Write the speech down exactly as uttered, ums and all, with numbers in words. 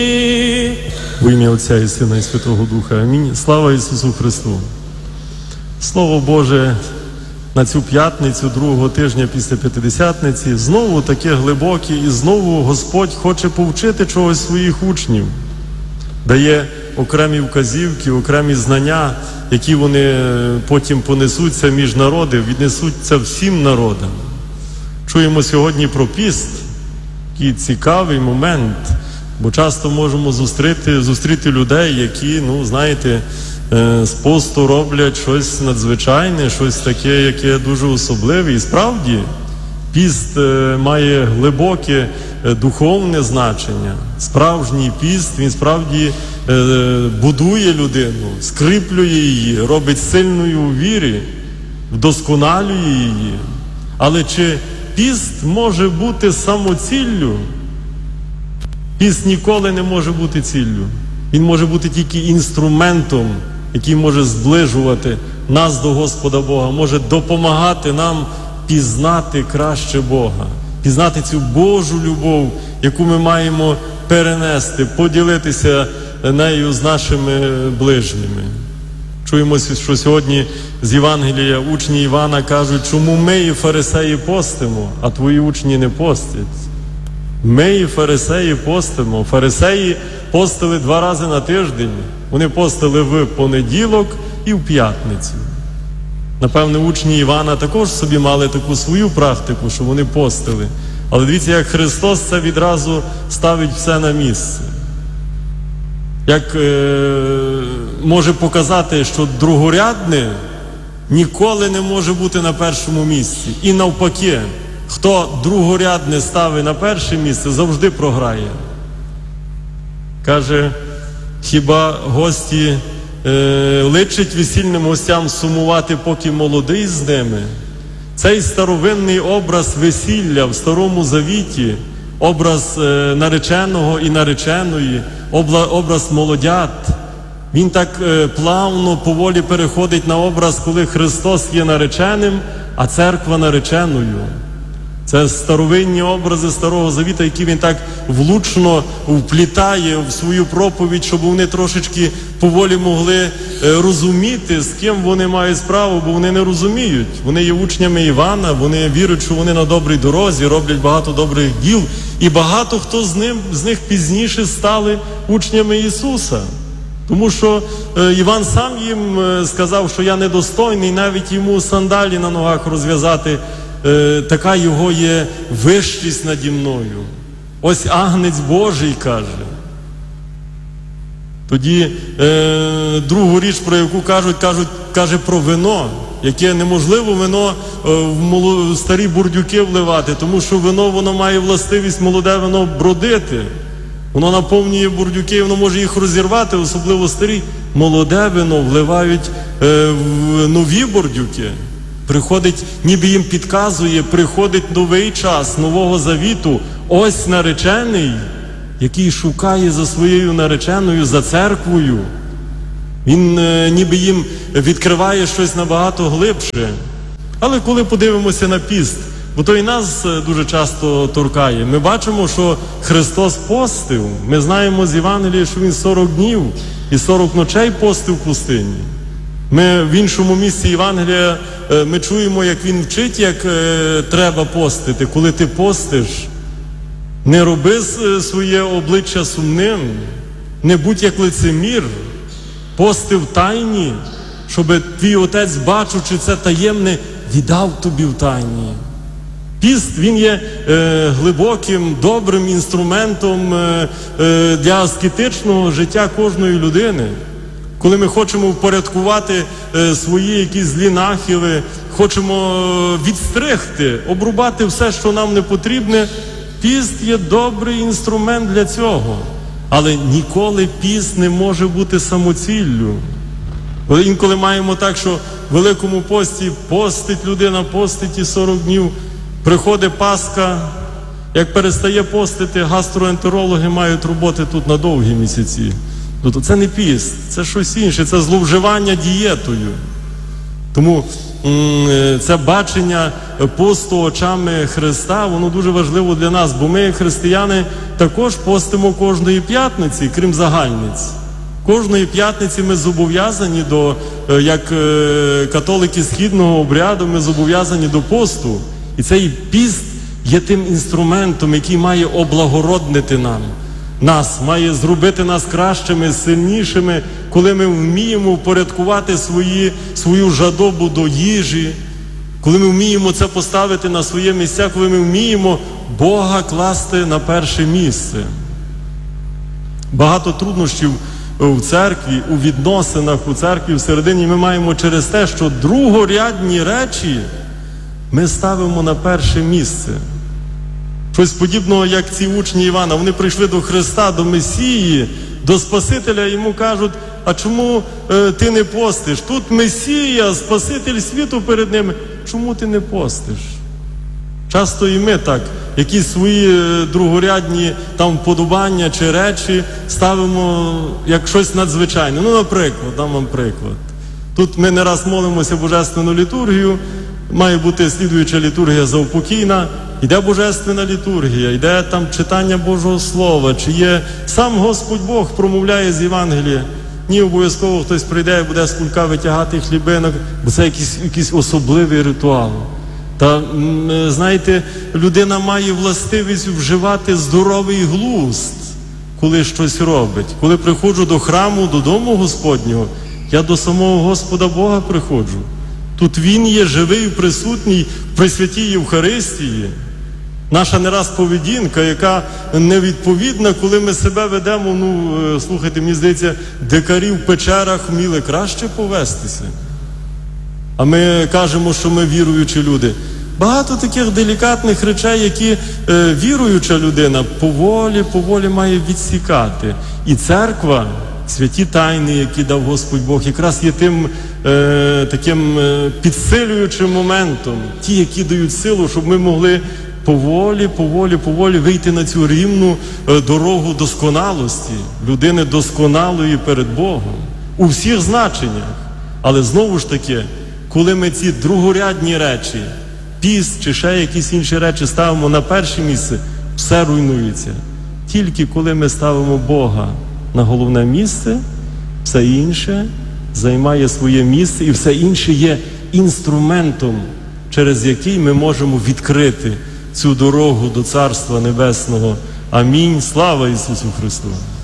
В ім'я Отця і Сина і Святого Духа. Амінь. Слава Ісусу Христу. Слово Боже на цю п'ятницю, другого тижня після П'ятидесятниці, знову таке глибоке, і знову Господь хоче повчити чогось своїх учнів. Дає окремі вказівки, окремі знання, які вони потім понесуться між народи, віднесуться всім народам. Чуємо сьогодні про піст, такий цікавий момент, бо часто можемо зустріти, зустріти людей, які, ну, знаєте, з посту роблять щось надзвичайне, щось таке, яке дуже особливе. І справді, піст має глибоке духовне значення. Справжній піст, він справді будує людину, скріплює її, робить сильною у вірі, вдосконалює її. Але чи піст може бути самоціллю? Піст ніколи не може бути ціллю. Він може бути тільки інструментом, який може зближувати нас до Господа Бога, може допомагати нам пізнати краще Бога, пізнати цю Божу любов, яку ми маємо перенести, поділитися нею з нашими ближніми. Чуємо, що сьогодні з Євангелія учні Івана кажуть, чому ми і фарисеї постимо, а твої учні не постять. Ми і фарисеї постимо. Фарисеї постили два рази на тиждень. Вони постили в понеділок і в п'ятницю. Напевне, учні Івана також собі мали таку свою практику, що вони постили. Але дивіться, як Христос це відразу ставить все на місце. Як е, може показати, що другорядне ніколи не може бути на першому місці. І навпаки, хто другорядне ставить на перше місце, завжди програє. Каже, хіба гості е, личить весільним гостям сумувати, поки молодий з ними? Цей старовинний образ весілля в Старому Завіті, образ е, нареченого і нареченої, обла, образ молодят, він так е, плавно, поволі переходить на образ, коли Христос є нареченим, а церква нареченою. Це старовинні образи Старого Завіта, які він так влучно вплітає в свою проповідь, щоб вони трошечки поволі могли розуміти, з ким вони мають справу, бо вони не розуміють. Вони є учнями Івана, вони вірять, що вони на добрій дорозі, роблять багато добрих діл, і багато хто з, ним, з них пізніше стали учнями Ісуса. Тому що е, Іван сам їм е, сказав, що я недостойний навіть йому сандалі на ногах розв'язати. Е, така його є вищість наді мною. Ось агнець Божий, каже. Тоді е, другу річ, про яку кажуть, кажуть, каже про вино, яке неможливо вино е, в, моло, в старі бурдюки вливати, тому що вино, воно має властивість молоде вино бродити. Воно наповнює бурдюки, воно може їх розірвати, особливо старі. Молоде вино вливають е, в нові бурдюки. Приходить, ніби їм підказує, приходить новий час Нового Завіту. Ось наречений, який шукає за своєю нареченою, за церквою. Він е, ніби їм відкриває щось набагато глибше. Але коли подивимося на піст, бо то і нас дуже часто торкає. Ми бачимо, що Христос постив. Ми знаємо з Євангелія, що Він сорок днів і сорок ночей постив в пустині. Ми в іншому місці Євангелія ми чуємо, як Він вчить, як е, треба постити. Коли ти постиш, не роби своє обличчя сумним, не будь як лицемір, пости в тайні, щоб твій Отець, бачучи це таємне, віддав тобі в тайні. Піст, він є е, глибоким, добрим інструментом е, е, для аскетичного життя кожної людини. Коли ми хочемо впорядкувати е, свої якісь злі нахили, хочемо відстригти, обрубати все, що нам не потрібне, піст є добрий інструмент для цього. Але ніколи піст не може бути самоціллю. Інколи маємо так, що в Великому пості постить людина, постить і сорок днів, приходить Пасха, як перестає постити, гастроентерологи мають роботи тут на довгі місяці. Тобто це не піст, це щось інше, це зловживання дієтою. Тому це бачення посту очами Христа, воно дуже важливо для нас, бо ми, християни, також постимо кожної п'ятниці, крім загальниць. Кожної п'ятниці ми зобов'язані до, як католики східного обряду, ми зобов'язані до посту. І цей піст є тим інструментом, який має облагороднити нам. Нас, має зробити нас кращими, сильнішими, коли ми вміємо впорядкувати свої, свою жадобу до їжі, коли ми вміємо це поставити на своє місця, коли ми вміємо Бога класти на перше місце. Багато труднощів у церкві, у відносинах у церкві всередині ми маємо через те, що другорядні речі ми ставимо на перше місце. Щось подібного, як ці учні Івана. Вони прийшли до Христа, до Месії, до Спасителя, йому кажуть: а чому е, ти не постиш? Тут Месія, Спаситель світу перед ними. Чому ти не постиш? Часто і ми так, якісь свої е, другорядні там вподобання чи речі ставимо як щось надзвичайне. Ну, наприклад, дам вам приклад. Тут ми не раз молимося Божественну літургію, має бути слідуюча літургія заупокійна, йде Божественна літургія, йде там читання Божого Слова, чи є сам Господь Бог промовляє з Євангелія. Ні, обов'язково хтось прийде і буде з кулька витягати хлібинок, бо це якийсь, якийсь особливий ритуал. Та, знаєте, людина має властивість вживати здоровий глузд, коли щось робить. Коли приходжу до храму, до дому Господнього, я до самого Господа Бога приходжу. Тут Він є живий, присутній в Пресвятій Євхаристії. Наша не раз поведінка, яка невідповідна, коли ми себе ведемо, ну, слухайте, мені здається, дикарі в печерах вміли краще повестися. А ми кажемо, що ми віруючі люди. Багато таких делікатних речей, які е, віруюча людина поволі, поволі має відсікати. І церква, святі тайни, які дав Господь Бог, якраз є тим е, таким е, підсилюючим моментом, ті, які дають силу, щоб ми могли поволі, поволі, поволі вийти на цю рівну е, дорогу досконалості, людини досконалої перед Богом, у всіх значеннях. Але знову ж таки, коли ми ці другорядні речі, піст чи ще якісь інші речі ставимо на перше місце, все руйнується. Тільки коли ми ставимо Бога на головне місце, все інше займає своє місце, і все інше є інструментом, через який ми можемо відкрити цю дорогу до Царства Небесного. Амінь. Слава Ісусу Христу!